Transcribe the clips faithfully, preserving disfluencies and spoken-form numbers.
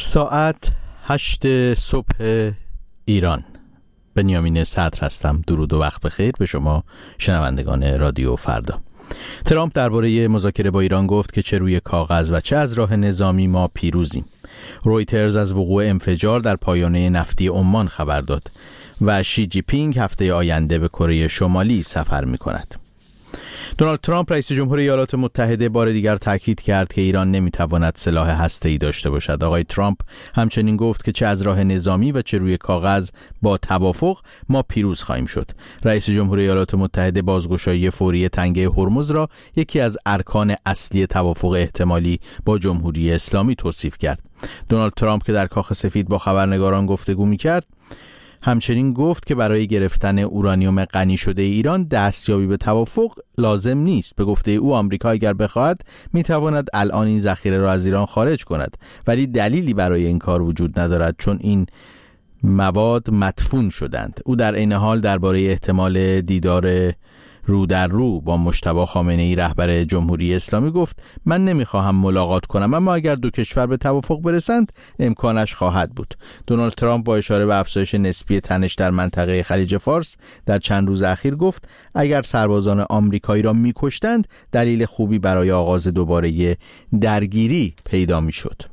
ساعت هشت صبح ایران. بنیامین صدر هستم. درود و وقت بخیر به شما شنوندگان رادیو فردا. ترامپ درباره مذاکره با ایران گفت که چه روی کاغذ و چه از راه نظامی ما پیروزیم. رویترز از وقوع انفجار در پایانه نفتی عمان خبر داد و شی جی پینگ هفته آینده به کره شمالی سفر می کند. دونالد ترامپ رئیس جمهور ایالات متحده بار دیگر تاکید کرد که ایران نمیتواند سلاح هسته‌ای داشته باشد. آقای ترامپ همچنین گفت که چه از راه نظامی و چه روی کاغذ با توافق ما پیروز خواهیم شد. رئیس جمهور ایالات متحده بازگشایی فوری تنگه هرمز را یکی از ارکان اصلی توافق احتمالی با جمهوری اسلامی توصیف کرد. دونالد ترامپ که در کاخ سفید با خبرنگاران گفتگو می‌کرد، همچنین گفت که برای گرفتن اورانیوم غنی شده ایران دستیابی به توافق لازم نیست. به گفته او آمریکا اگر بخواهد میتواند الان این ذخیره را از ایران خارج کند، ولی دلیلی برای این کار وجود ندارد چون این مواد مدفون شدند. او در عین حال درباره احتمال دیدار رو در رو با مجتبی خامنه‌ای رهبر جمهوری اسلامی گفت من نمیخواهم ملاقات کنم، اما اگر دو کشور به توافق برسند امکانش خواهد بود. دونالد ترامپ با اشاره به افزایش نسبی تنش در منطقه خلیج فارس در چند روز اخیر گفت اگر سربازان آمریکایی را میکشتند دلیل خوبی برای آغاز دوباره درگیری پیدا میشد.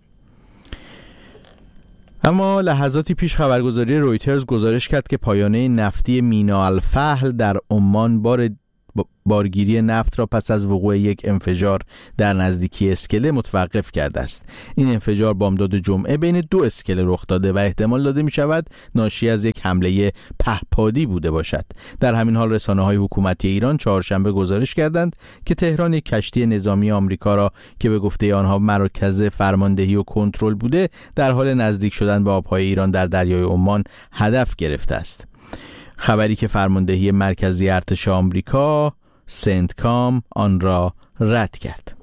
اما لحظاتی پیش خبرگزاری رویترز گزارش کرد که پایانه نفتی مینا الفحل در عمان بار بارگیری نفت را پس از وقوع یک انفجار در نزدیکی اسکله متوقف کرده است. این انفجار بامداد جمعه بین دو اسکله رخ داده و احتمال داده می شود ناشی از یک حمله پهپادی بوده باشد. در همین حال رسانه‌های حکومتی ایران چهارشنبه گزارش کردند که تهران یک کشتی نظامی آمریکا را که به گفته آنها مرکز فرماندهی و کنترل بوده در حال نزدیک شدن به آبهای ایران در دریای عمان هدف گرفته است. خبری که فرماندهی مرکزی ارتش آمریکا سنتکام آن را رد کرد.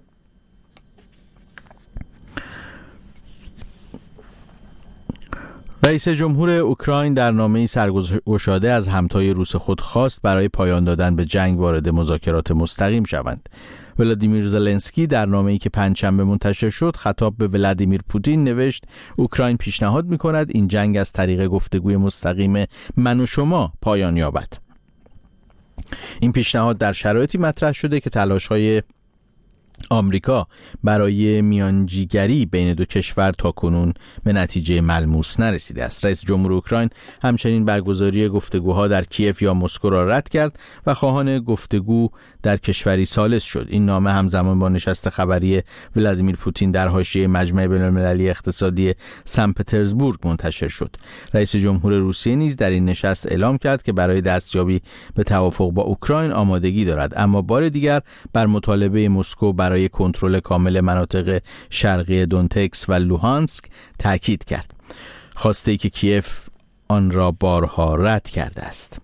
رئیس جمهور اوکراین در نامه‌ای سرگشاده از همتای روس خود خواست برای پایان دادن به جنگ وارد مذاکرات مستقیم شوند. ولادیمیر زلنسکی در نامه‌ای که پنجشنبه منتشر شد خطاب به ولادیمیر پوتین نوشت اوکراین پیشنهاد می‌کند این جنگ از طریق گفتگوی مستقیم من و شما پایان یابد. این پیشنهاد در شرایطی مطرح شده که تلاش‌های آمریکا برای میانجیگری بین دو کشور تاکنون به نتیجه ملموس نرسیده است. رئیس جمهور اوکراین همچنین برگزاری گفتگوها در کیف یا مسکو را رد کرد و خواهان گفتگو در کشوری ثالث شد. این نامه همزمان با نشست خبری ولادیمیر پوتین در حاشیه مجمع بین‌المللی اقتصادی سن پترزبورگ منتشر شد. رئیس جمهور روسیه نیز در این نشست اعلام کرد که برای دستیابی به توافق با اوکراین آمادگی دارد، اما بار دیگر بر مطالبه مسکو برای کنترل کامل مناطق شرقی دونتکس و لوهانسک تاکید کرد، خواسته ای که کیف آن را بارها رد کرده است.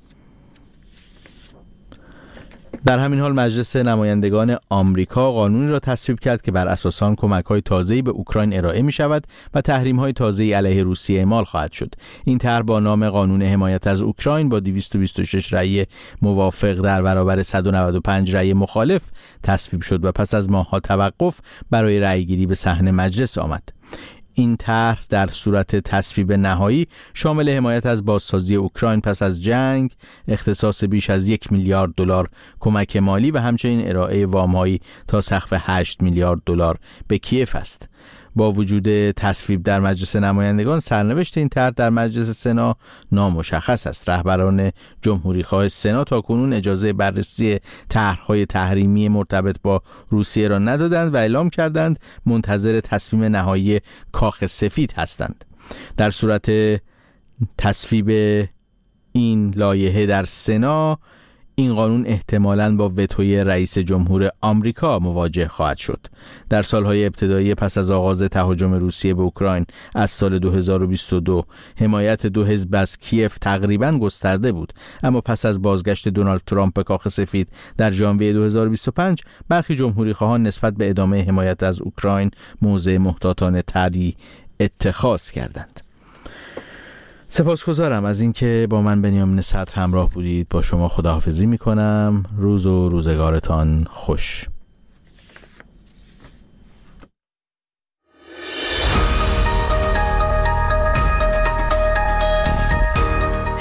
در همین حال مجلس نمایندگان آمریکا قانونی را تصویب کرد که بر اساس آن کمک‌های تازه‌ای به اوکراین ارائه می‌شود و تحریم‌های تازه‌ای علیه روسیه اعمال خواهد شد. این طرح با نام قانون حمایت از اوکراین با دویست و بیست و شش رأی موافق در برابر صد و نود و پنج رأی مخالف تصویب شد و پس از ماه‌ها توقف برای رأیگیری به صحن مجلس آمد. این طرح در صورت تصویب نهایی شامل حمایت از بازسازی اوکراین پس از جنگ، اختصاص بیش از یک میلیارد دلار کمک مالی و همچنین ارائه وام‌هایی تا سقف هشت میلیارد دلار به کیف است. با وجود تصویب در مجلس نمایندگان، سرنوشت این طرح در مجلس سنا نامشخص است. رهبران جمهوری خواه سنا تاکنون اجازه بررسی طرح‌های تحریمی مرتبط با روسیه را ندادند و اعلام کردند منتظر تصمیم نهایی کاخ سفید هستند. در صورت تصویب این لایحه در سنا، این قانون احتمالاً با وتوی رئیس جمهور آمریکا مواجه خواهد شد. در سالهای ابتدایی پس از آغاز تهاجم روسیه به اوکراین از سال دو هزار و بیست و دو حمایت دو حزب از کیف تقریباً گسترده بود، اما پس از بازگشت دونالد ترامپ به کاخ سفید در ژانویه دو هزار و بیست و پنج برخی جمهوری خواهان نسبت به ادامه حمایت از اوکراین موضع محتاطانه تری اتخاذ کردند. سپاسگزارم از اینکه با من بنیامین صدر همراه بودید. با شما خداحافظی میکنم. روز و روزگارتان خوش.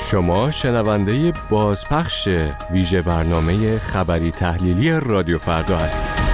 شما شنونده بازپخش ویژه برنامه خبری تحلیلی رادیو فردا هستید.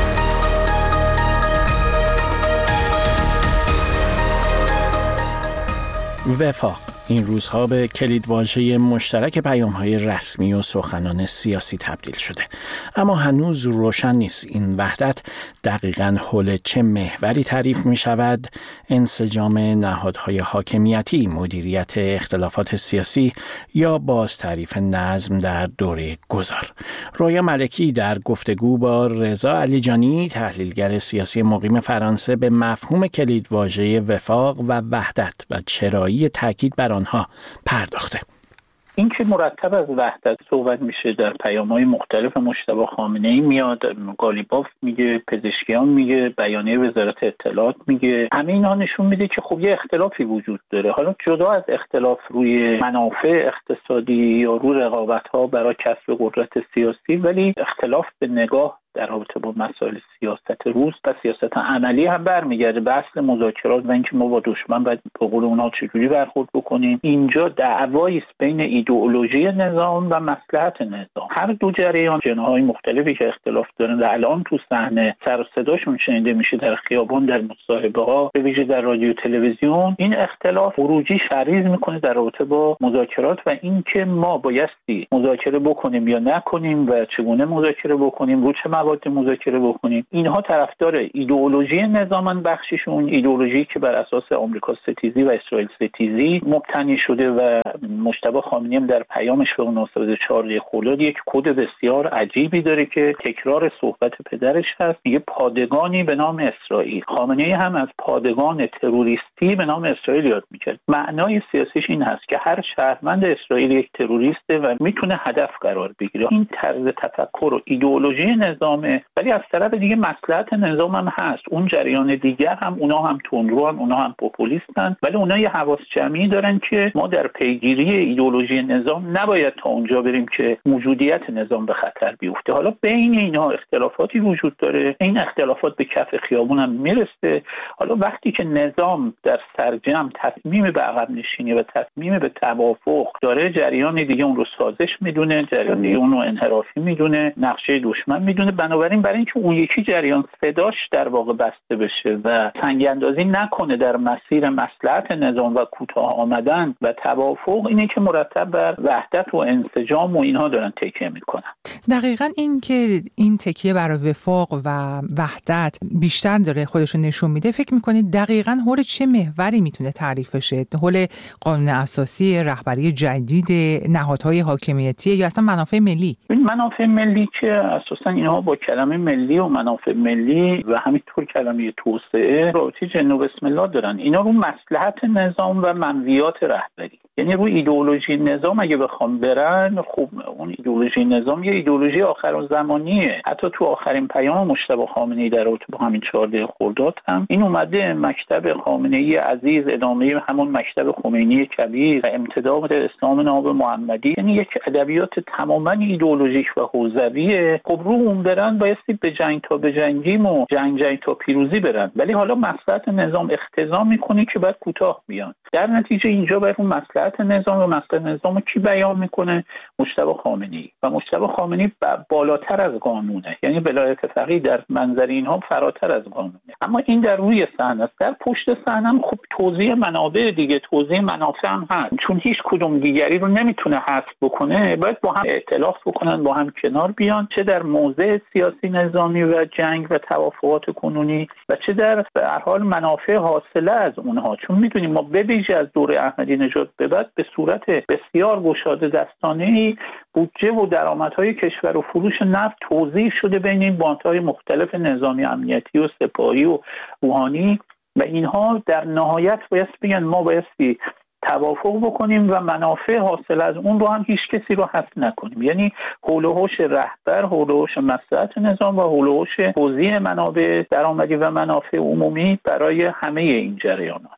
وفاق این روزها به کلیدواژه مشترک پیام‌های رسمی و سخنان سیاسی تبدیل شده، اما هنوز روشن نیست این وحدت دقیقاً حول چه محوری تعریف می شود. انسجام نهادهای حاکمیتی، مدیریت اختلافات سیاسی یا باز تعریف نظم در دوره گذار. رویا ملکی در گفتگو با رضا علیجانی، تحلیلگر سیاسی مقیم فرانسه، به مفهوم کلیدواژه وفاق و وحدت و چرایی تاکید بر آنها پرداخته. این که مرتب از وحدت صحبت میشه در پیام‌های مختلف مجتبی خامنه‌ای میاد، قالیباف میگه، پزشکیان میگه، بیانیه وزارت اطلاعات میگه، همه اینا نشون میده که خب یه اختلافی وجود داره. حالا جدا از اختلاف روی منافع اقتصادی یا روی رقابت‌ها برای کسب قدرت سیاسی، ولی اختلاف به نگاه در رابطه با مسائل سیاست روز و سیاست عملی هم برمیگرده به اصل مذاکرات و اینکه ما با دشمن باید به قول اونها چجوری برخورد بکنیم. اینجا دعوایی است بین ایدئولوژی نظام و مصلحت نظام. هر دو جریان جناح‌های مختلفی که اختلاف دارن و الان تو صحنه سر و صداشون شنیده میشه در خیابان، در مصاحبه‌ها، به ویژه در رادیو تلویزیون. این اختلاف خروجی فریض میکنه در رابطه با مذاکرات و اینکه ما بایستی مذاکره بکنیم یا نکنیم و چگونه مذاکره بکنیم، رو چه مواد مذاکره بکنیم. اینها طرفدار ایدئولوژی نظامن، بخششون ایدئولوژی که بر اساس آمریکا ستیزی و اسرائیل ستیزی مبتنی شده و مجتبی خامنه‌ای هم در پیامش به مناسبت چهارده خرداد یک کد بسیار عجیبی داره که تکرار صحبت پدرش هست، میگه پادگانی به نام اسرائیل. خامنه‌ای هم از پادگان تروریستی به نام اسرائیل یاد میکرد. معنای سیاسیش این هست که هر شهروند اسرائیل یک تروریسته و میتونه هدف قرار بگیره. این طرز تفکر و ایدئولوژی نظام، ولی از طرف دیگه مصلحت نظام هم هست. اون جریان دیگر هم اونا هم تندرو هم اونا هم پوپولیستن، ولی اونا یه حواس جمعی دارن که ما در پیگیری ایدئولوژی نظام نباید تا اونجا بریم که موجودیت نظام به خطر بیفته. حالا بین اینها اختلافاتی وجود داره، این اختلافات به کف خیابون هم میرسه. حالا وقتی که نظام در سرجم تصمیم به عقب نشینی و تصمیم به توافق داره، جریان دیگه اون رو سازش میدونه، جریان دیگه اون رو انحرافی میدونه، نقشه دشمن میدونه. بنابراین برای اینکه اون یکی جریان صداش در واقع بسته بشه و سنگ اندازی نکنه در مسیر مصلحت نظام و کوتاه آمدن و توافق، اینه که مرتب بر وحدت و انسجام و اینها دارن تکیه میکنن. دقیقاً این که این تکیه بر وفاق و وحدت بیشتر داره خودشو نشون میده، فکر میکنید دقیقاً حول چه محوری میتونه تعریف شه؟ حول قانون اساسی، رهبری جدید، نهادهای حاکمیتی یا اصلا منافع ملی؟ این منافع ملی که اساساً اینها با کلمه ملی و منافع ملی و همینطور کلمه توسعه رابطه جنوب بسم الله دارن. اینا رو مصلحت نظام و منویات رهبری، یعنی روی ایدئولوژی نظام اگه بخوام برن، خب اون ایدئولوژی نظام یه ایدئولوژی آخرالزمانیه. حتی تو آخرین پیام مجتبی خامنه‌ای در رابطه با همین چهارده خرداد هم این اومده مکتب خامنه‌ای عزیز ادامه همون مکتب خمینی کبیر و امتداد اسلام ناب محمدی، یعنی یک ادبیات تماما ایدئولوژیک و حوزویه. خب رو اون برن بایستی به جنگ تا به جنگیم و جنگ جنگ تا پیروزی برن، ولی حالا مصلحت نظام اقتضا میکنه که بعد کوتاه بیان. در نتیجه اینجا باید اون مصلحت نظام و مصلحت نظام کی بیان میکنه؟ مجتبی خامنه‌ای. و مجتبی خامنه‌ای بالاتر از قانونه، یعنی ولایت فقیه در منظر اینها فراتر از قانونه. اما این در روی صحنه است. در پشت صحنه هم خب توزیع منابع دیگه، توزیع منافع هم هست، چون هیچ کدوم دیگری رو نمیتونه حذف بکنه، باید با هم ائتلاف بکنن، با هم کنار بیان، چه در موضع سیاسی نظامی و جنگ و توافقات کنونی و چه در به هر حال منافع حاصله از اونها. چون میدونیم ما به ویژه از دوره احمدی نژاد به بعد به صورت بسیار گشاده دستانه‌ای بودجه و درآمدهای کشور و فروش نفت توزیع شده بین این باندهای مختلف نظامی، امنیتی و سپاهی و روحانی و اینها در نهایت باید بگن ما بایستی توافق بکنیم و منافع حاصل از اون رو هم هیچ کسی رو حذف نکنیم. یعنی حول و حوش رهبر، حول و حوش مصلحت نظام و حول و حوش توزیع منابع درآمدی و منافع عمومی برای همه این جریانات.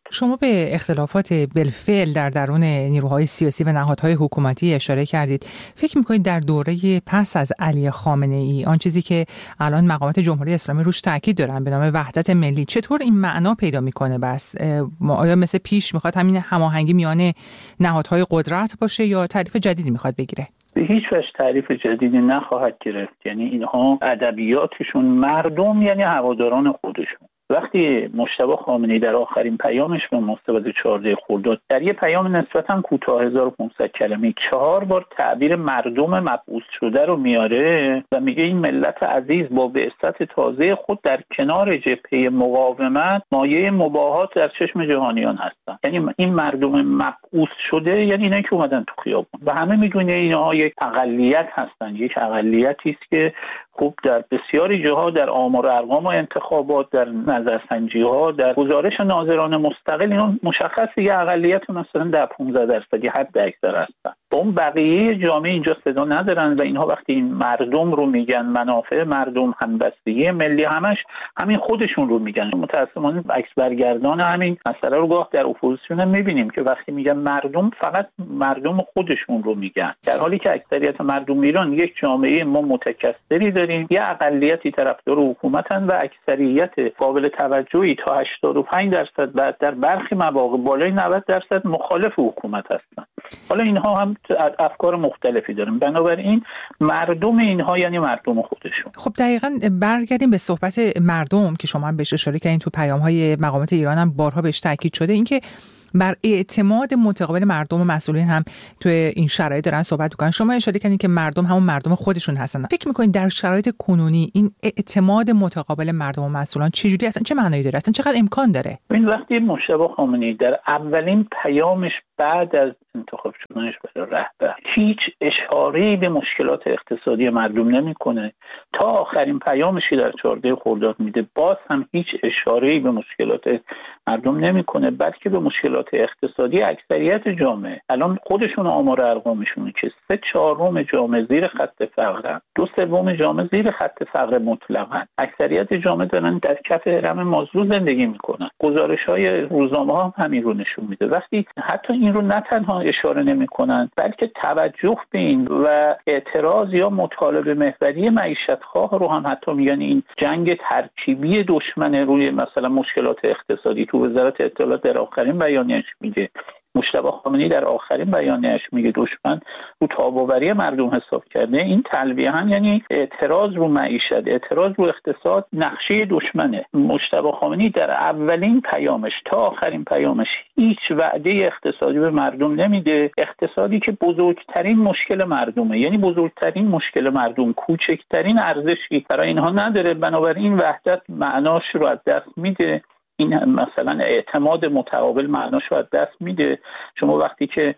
شما به اختلافات بالفعل در درون نیروهای سیاسی و نهادهای حکومتی اشاره کردید. فکر می‌کنید در دوره پس از علی خامنه‌ای آن چیزی که الان مقامات جمهوری اسلامی روش تاکید دارن به نام وحدت ملی چطور این معنا پیدا می‌کنه؟ بس آیا مثل پیش می‌خواد همین هماهنگی میان نهادهای قدرت باشه یا تعریف جدیدی می‌خواد بگیره؟ به هیچ وجه تعریف جدیدی نخواهد گرفت. یعنی اینها ادبیاتشون مردم یعنی هواداران خودشون. وقتی مجتبی خامنه‌ای در آخرین پیامش به مصوبه چهارده خرداد در یه پیام نسبتاً کوتاه هزار و پانصد کلمه‌ای چهار بار تعبیر مردم مبعوث شده رو میاره و میگه این ملت عزیز با بعثت تازه خود در کنار جبهه مقاومت مایه مباهات در چشم جهانیان هستن. یعنی این مردم مبعوث شده یعنی اینا که اومدن تو خیابون و همه میدونه اینها یک اقلیت هستن، یک اقلیتی است که خب در بسیاری جاها در آمار و ارقام و انتخابات، در نظرسنجی‌ها، در گزارش ناظران مستقل اینا مشخصه یه اقلیت مثلا در پانزده درصدی حد اکثر هستن. اون بقیه جامعه اینجا صدا ندارن و اینها وقتی این مردم رو میگن منافع مردم، همبستگی ملی، همش همین خودشون رو میگن. متأسفانه عکس برگردان همین مسئله رو گاه در اپوزیسیون هم میبینیم که وقتی میگن مردم فقط مردم خودشون رو میگن، در حالی که اکثریت مردم ایران یک جامعه ما متکثری داریم، یه اقلیتی طرفدار حکومتن و اکثریت قابل توجهی تا هشتاد و پنج درصد بعد در برخی مواقع بالای نود درصد مخالف حکومت هستن. حالا اینها هم افکار مختلفی دارن، بنابراین مردم اینها یعنی مردم خودشون. خب دقیقاً برگردیم به صحبت مردم که شما هم بهش اشاره کردین، تو پیام‌های مقامات ایران هم بارها بهش تاکید شده، اینکه بر اعتماد متقابل مردم و مسئولین هم توی این شرایط دارن صحبت می‌کنن. شما اشاره کردین که مردم همون مردم خودشون هستن. فکر می‌کنین در شرایط کنونی این اعتماد متقابل مردم و مسئولان چجوری هستن؟ چه معنایی داره؟ اصلا چقدر امکان داره؟ این وقتی مجتبی خامنه‌ای در اولین پیامش بعد از انتخاب شدنش برای رهبر هیچ اشاره‌ای به مشکلات اقتصادی مردم نمی‌کنه، تا آخرین پیامشی در چهارده خرداد میده باز هم هیچ اشاره‌ای به مشکلات مردم نمی‌کنه، بلکه به مشکلات اقتصادی اکثریت جامعه. الان خودشون آمار ارقامشونه که سه چهارم جامعه زیر خط فقرن، دو سوم جامعه زیر خط فقر مطلقاً. اکثریت جامعه دارن در کف هرم مازلو زندگی میکنن. گزارش‌های روزنامه‌ها هم همین رو نشون میده. وقتی حتی این رو نه تنها اشاره نمی‌کنن بلکه توجه به این و اعتراض یا مطالبه محوری معیشت‌خواه رو هم حتی میگن این جنگ ترکیبی دشمن روی مثلا مشکلات اقتصادی. تو وزارت اطلاعات در آخرین بیانیه‌اش میگه، مجتبی خامنه‌ای در آخرین بیانیه‌اش میگه دشمن رو تاب‌آوری مردم حساب کرده. این تلبیه هم یعنی اعتراض رو معیشت، اعتراض رو اقتصاد نقشه دشمنه. مجتبی خامنه‌ای در اولین پیامش تا آخرین پیامش هیچ وعده اقتصادی به مردم نمیده، اقتصادی که بزرگترین مشکل مردمه، یعنی بزرگترین مشکل مردم کوچکترین ارزشی برای اینها نداره. بنابراین وحدت معناش رو از دست میده، این مثلا اعتماد متقابل معناش رو از دست میده. شما وقتی که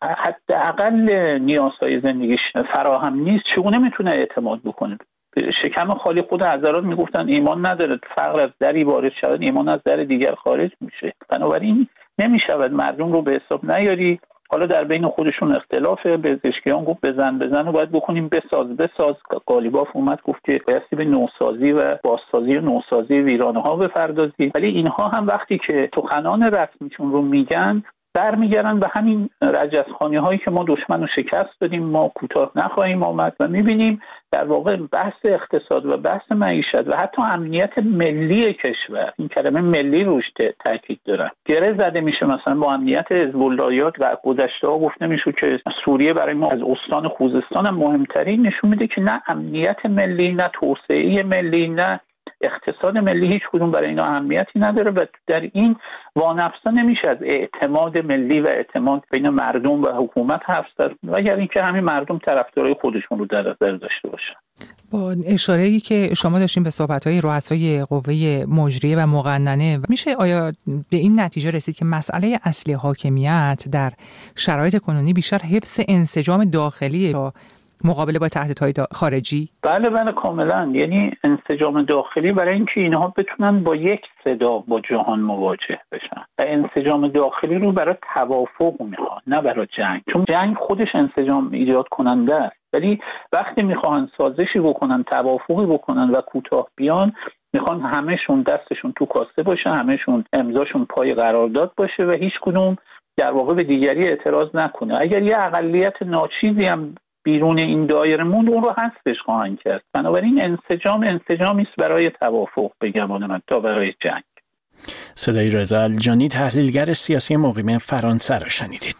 حداقل نیازهای زندگیش فراهم نیست چگونه میتونه اعتماد بکنه؟ شکم خالی خود حضرات میگفتن ایمان نداره، فقر از دری وارد شود ایمان از در دیگر خارج میشه. بنابراین نمیشود مردم رو به حساب نیاری. حالا در بین خودشون اختلافه، پزشکیان گفت بزن بزن رو باید بکنیم بساز بساز. قالیباف اومد گفت که بایستی به نوسازی و بازسازی و نوسازی ویرانه ها بپردازی. ولی اینها هم وقتی که سخنان رسمیشون رو میگن برمیگردن به همین رجزخوانی هایی که ما دشمن رو شکست دادیم، ما کوتاه نخواهیم آمد و میبینیم در واقع بحث اقتصاد و بحث معیشت و حتی امنیت ملی کشور، این کلمه ملی روش تاکید دارن، گره زده میشه. مثلا با امنیت حزب اللهیات و گذشته ها گفته میشه که سوریه برای ما از استان خوزستان هم مهمترین. نشون میده که نه امنیت ملی، نه توسعه ملی، نه اقتصاد ملی، هیچ کدوم برای اینا اهمیتی نداره و در این وانفسا نمیشه از اعتماد ملی و اعتماد بین مردم و حکومت حرف زد، مگر اینکه همین مردم طرفدارای خودشون رو در نظر داشته باشن. با اشاره‌ای که شما داشتین به صحبت‌های رؤسای قوه مجریه و مقننه، میشه آیا به این نتیجه رسید که مسئله اصلی حاکمیت در شرایط کنونی بیشتر حفظ انسجام داخلی تا مقابله با تهدیدهای خارجی؟ بله بله کاملا. یعنی انسجام داخلی برای اینکه اینها بتونن با یک صدا با جهان مواجه بشن و انسجام داخلی رو برای توافق میخوان نه برای جنگ، چون جنگ خودش انسجام ایجاد کننده است. ولی وقتی میخوان سازشی بکنن، توافقی بکنن و کوتاه بیان، میخوان همهشون دستشون تو کاسه باشه، همهشون امضاشون پای قرارداد باشه و هیچ کدوم در واقع به دیگری اعتراض نکنه. اگر یه اقلیت ناچیزی هم بیرون این دایره موند، اون رو حذفش خواهند کرد. بنابراین انسجام انسجامی است برای توافق، بگم من، تا برای جنگ. صدای رضا الجانی، تحلیلگر سیاسی مقیم فرانسه را شنیدید.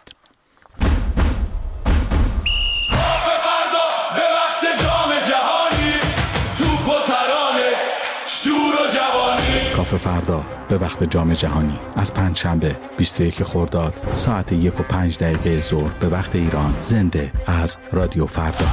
کافه فردا به وقت جام جهانی از پنجشنبه بیست و یک خرداد ساعت یک و پنج دقیقه ظهر به وقت ایران، زنده از رادیو فردا.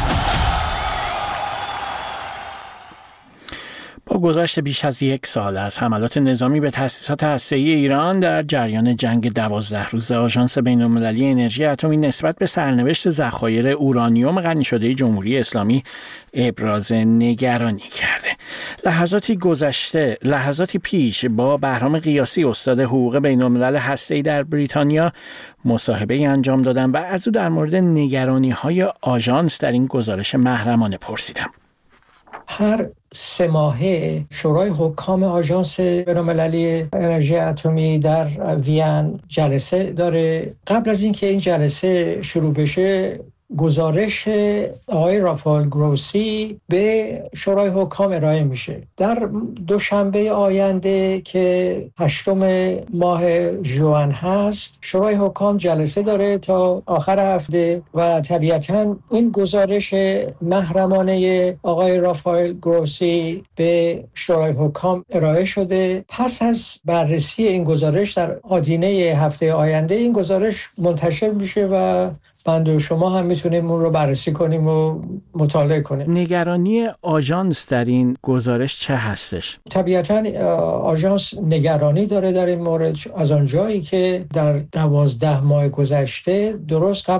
با گذشت بیش از یک سال از حملات نظامی به تأسیسات هسته‌ای ایران در جریان جنگ دوازده روزه، آژانس بین‌المللی انرژی اتمی نسبت به سرنوشت ذخایر اورانیوم غنی شده جمهوری اسلامی ابراز نگرانی کرده. لحظاتی گذشته، لحظاتی پیش با بهرام قیاسی، استاد حقوق بین‌الملل هسته‌ای در بریتانیا، مصاحبه‌ای انجام دادم و از او در مورد نگرانی‌های آژانس در این گزارش محرمانه پرسیدم. هر سه ماهه شورای حکام آژانس بین‌المللی انرژی اتمی در وین جلسه داره. قبل از اینکه این جلسه شروع بشه، گزارش آقای رافائل گروسی به شورای حکام ارائه میشه. در دوشنبه آینده که هشتم ماه ژوئن هست، شورای حکام جلسه داره تا آخر هفته و طبیعتاً این گزارش محرمانه آقای رافائل گروسی به شورای حکام ارائه شده. پس از بررسی این گزارش در آدینه هفته آینده این گزارش منتشر میشه و بنده و شما هم میتونیم اون رو بررسی کنیم و مطالعه کنیم. نگرانی آژانس در این گزارش چه هستش؟ طبیعتاً آژانس نگرانی داره در این مورد از آنجایی که در دوازده ماه گذشته، درست قبل